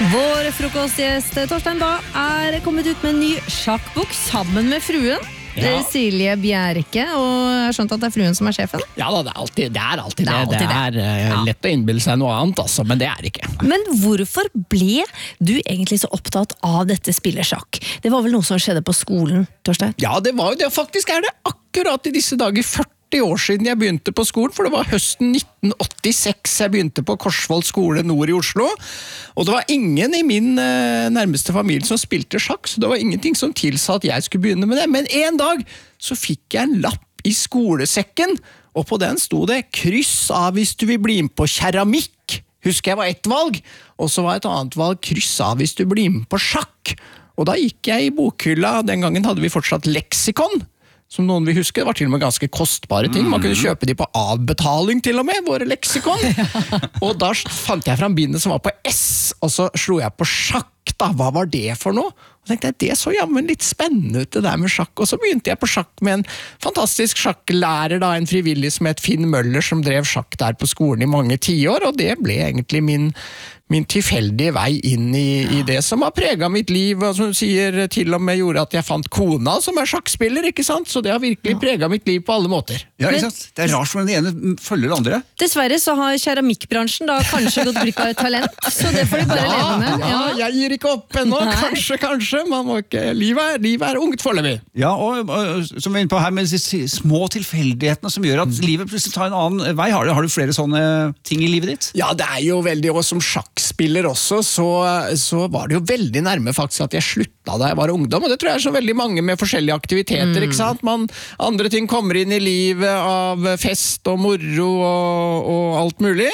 Vår frokostgjest Torstein Bae kommet ut med en ny sjakkbok sammen med fruen. Silje Bjerke, og jeg har skjønt at det fruen som sjefen. Ja da, det er alltid det. Det er lett å innbille seg noe annet, altså, men det det ikke. Men hvorfor ble du egentlig så opptatt av dette spillet sjakk? Det var vel noe som skjedde på skolen, Torstein? Ja, det var jo det. Faktisk det akkurat i disse dager 40 år siden jeg begynte på skolen, for det var høsten 1986 jeg begynte på Korsvoll skole nord i Oslo, og det var ingen i min nærmeste familie som spilte sjakk, så det var ingenting som tilsa at jeg skulle begynne med det, men en dag så fikk jeg en lapp i skolesekken, og på den sto det kryss av hvis du vil bli med på keramikk, husker jeg var ett valg, og så var et annet valg kryss av hvis du blir med på sjakk, og da gikk jeg i bokhylla, den gangen hadde vi fortsatt leksikon, som noen vil huske, det var til og med ganske kostbare ting. Man kunne kjøpe de på avbetaling til og med, våre leksikon. Og da fant jeg fram bindet som var på S, og så slo jeg på sjakk da. Hva var det for noe? Og tenkte jeg, det så jammen litt spennende ut det der med sjakk. Og så begynte jeg på sjakk med en fantastisk sjakklærer, da, en frivillig som het Finn Møller, som drev sjakk der på skolen i mange tiår, og det ble egentlig min tilfeldige vei inn i det som har preget mitt liv, og som sier til og med gjorde at jeg fant kona som sjakkspiller, ikke sant? Så det har virkelig preget mitt liv på alle måter. Ja, ikke sant? Det rart som den ene følger det andre. Dessverre så har keramikkbransjen da kanskje gått glipp av et talent, så det får de bare leve med. Ja, jeg gir ikke opp ennå, kanskje, man må ikke, livet ungt foreløpig. Ja, og som vi er inne på her med disse små tilfeldighetene som gjør at livet plutselig tar en annen vei. Har du flere sånne ting i livet ditt? Ja, det jo veldig, og som sjakkspiller også, så var det jo veldig nærme faktisk at jeg slutta da jeg var ungdom, og det tror jeg så veldig mange med forskjellige aktiviteter, ikke sant? Andre ting kommer inn i livet av fest og moro og alt mulig,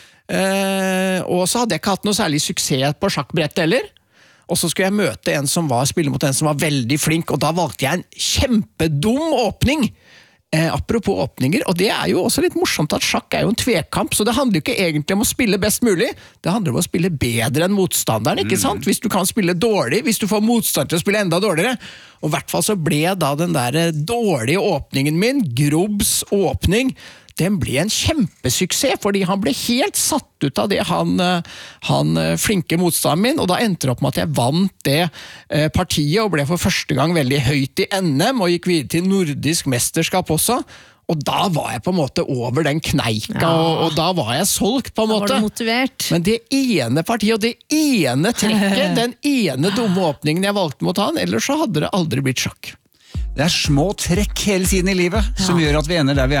og så hadde jeg ikke hatt noe særlig suksess på sjakkbrettet heller, og så skulle jeg møte en som spille mot en som var veldig flink, og da valgte jeg en kjempedum åpning. Apropos åpninger, og det jo også litt morsomt at sjakk jo en tvekamp, så det handler jo ikke egentlig om å spille best mulig, det handler om å spille bedre enn motstanderen, ikke sant? Hvis du kan spille dårlig, hvis du får motstander til å spille enda dårligere, og i hvert fall så ble da den der dårlige åpningen min, Grubbs åpning, den ble en kjempesuksess, fordi han ble helt satt ut av det han flinke motstanderen min, og da endte det opp med at jeg vant det partiet, og ble for første gang veldig høyt i NM, og gikk videre til nordisk mesterskap også, og da var jeg på en måte over den kneika, og da var jeg solgt på en måte. Da var du motivert. Men det ene partiet, og det ene trekket, den ene dumme åpningen jeg valgte mot han, ellers så hadde det aldri blitt sjakk. Det små trekk hele tiden i livet som gjør at vi ender der vi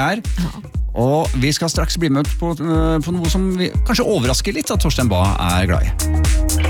og vi skal straks bli med på noe som vi kanskje overrasker litt at Torstein Bae glad i.